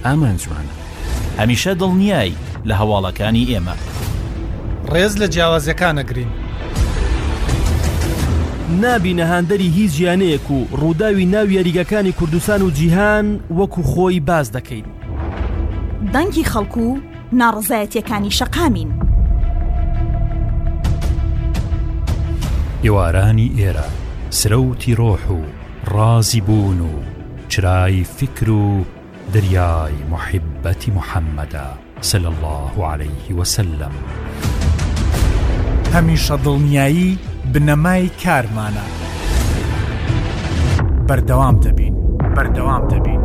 ئامان جوانە هەمیشە دڵنیای لە هەواڵەکانی ئێمە ڕێز لە جیاوازیەکان ئەگرین نابینە هاندەری هیچ ژیانەیەک و ڕووداوی ناو یاریگەکانی کوردستان و جیهان وەکو خۆی باز دەکەین دەنگی خەڵکو و ناڕزایەتیەکانی شەقامین ئێوارانی ئێرە سرەوتی ڕۆح و ڕازی بوون و چرای فکر و دریای محبەتی محەممەدە صلی الله عليه وسلم هەمیشە دڵنیایی بنەمای کارمانە بەردەوام دەبین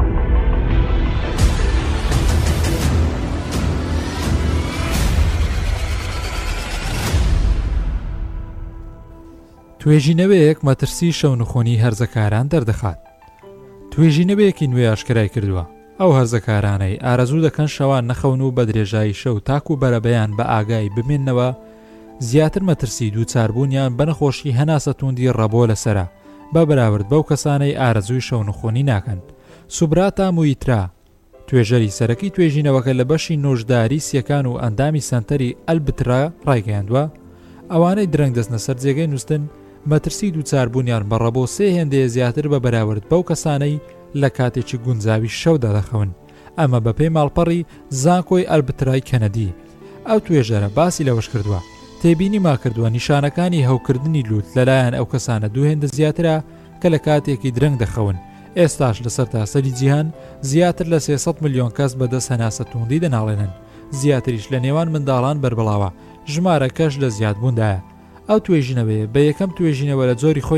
توێژینەوەیەک مەترسی شەونخۆنی هەرزەکاران دەردەخات توێژینەوەیەکی نوێ ئاشکرای کردووە ئەو هەرزەکارانەی ئارەزوو دەکەن شەوان نەخەون و بە درێژایی شەو تاک و بەرەبەیان بە ئاگای بمێننەوە زیاتر مەترسی دووچاربوونیان بە نەخۆشی هەناسە توندی ڕەبۆ لەسرە بە بەراورد بەو کەسانەی ئارەزووی شەونخۆنی ناکەن سوبراتا مویترا توێژەری سەرەکی توێژینەوەکە لە بەشی نۆژداری سیەکان و ئەندامی سەنتەری ئەلبترا ڕایگەیاندووە ئەوانەی درەنگ دەستنە سەر جێگەی نووستن مەترسی دووچاربوونیان بە ڕەبۆ سێ هێندەیە زیاتر بە بەراورد بەو کەسانەی لە کاتێکی گونجاوی شەودا دەخەون ئەمە بە پێی ماڵپەڕی زانکۆی ئەلبترای کەنەدی ئەو توێژەرە باسی لەوەش کردووە تێبینی ماکردووە نیشانەکانی هەوکردنی لووت لەلایەن ئەو کەسانە دوو هێندە زیاترە کە لە کاتێکی درەنگ دەخەون ئێستاش لەسەر تاسەری جیهان زیاتر لە 300 ملیۆن کەس بەدەست هەناسە توندی دەناڵێنن زیاتریش لە نێوان منداڵان بەربڵاوە ژمارەکەش لە زیادبووندایە ئەو توێژینەوەیە بە یەکەم توێژینەوە لە جۆری خۆی